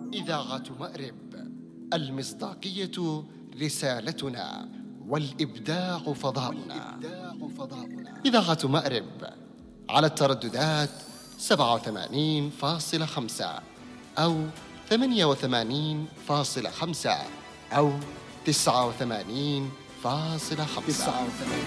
إذاعة مأرب، المصداقية رسالتنا والإبداع فضاؤنا. إذاعة مأرب على الترددات 87.5 أو 88.5 أو 89.5.